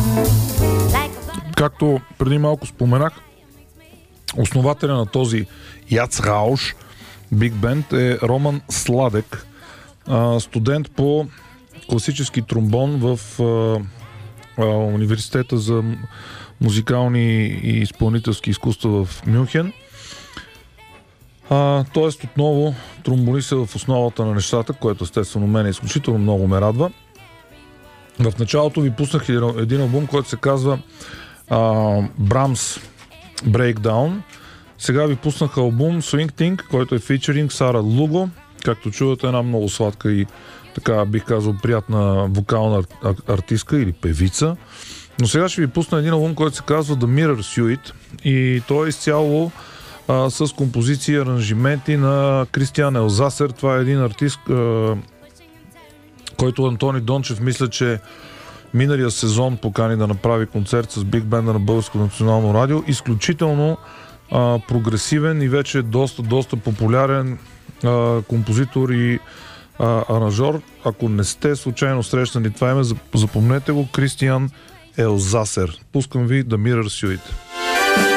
Както преди малко споменах, основателя на този Яц Рауш Биг Бенд е Роман Сладек, студент по класически тромбон в Университета за музикални и изпълнителски изкуства в Мюнхен. Тоест отново тромбонист е в основата на нещата, което естествено мен изключително много ме радва. В началото ви пуснах един албум, който се казва Brahms Breakdown. Сега ви пуснах албум Swing Thing, който е фичеринг Сара Луго. Както чувате, една много сладка и така бих казал приятна вокална артистка или певица. Но сега ще ви пусна един албум, който се казва The Mirror Suite и той е изцяло с композиции и аранжименти на Кристиан Елзасер. Това е един артист, който Антони Дончев мисля, че миналия сезон покани да направи концерт с Биг Бенда на Българско национално радио. Изключително прогресивен и вече доста популярен композитор и аранжор. Ако не сте случайно срещнали това име, запомнете го, Кристиан Елзасер. Пускам ви The Mirror Suite.